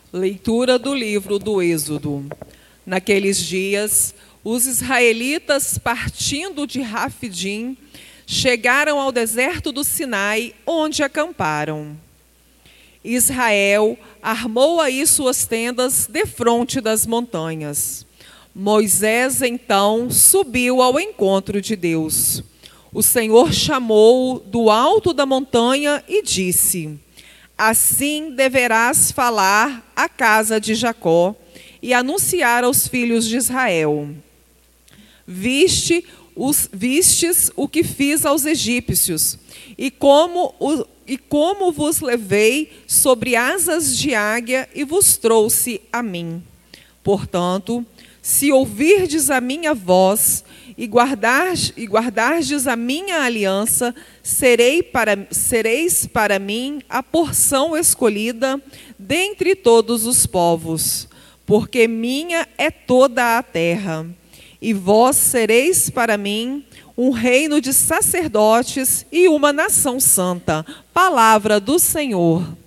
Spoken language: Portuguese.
Leitura do livro do Êxodo. Naqueles dias, os israelitas, partindo de Rafidim, chegaram ao deserto do Sinai, onde acamparam. Israel armou aí suas tendas defronte das montanhas. Moisés, então, subiu ao encontro de Deus. O Senhor chamou-o do alto da montanha e disse: assim deverás falar à casa de Jacó e anunciar aos filhos de Israel. Vistes o que fiz aos egípcios, e como vos levei sobre asas de águia e vos trouxe a mim. Portanto, se ouvirdes a minha voz e guardardes a minha aliança, sereis para mim a porção escolhida dentre todos os povos, porque minha é toda a terra. E vós sereis para mim um reino de sacerdotes e uma nação santa. Palavra do Senhor.